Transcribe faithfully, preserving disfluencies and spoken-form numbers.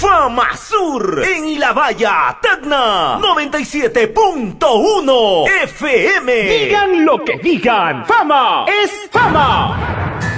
Fama Sur en Ilabaya, Tacna, noventa y siete punto uno F M. Digan lo que digan, Fama es Fama.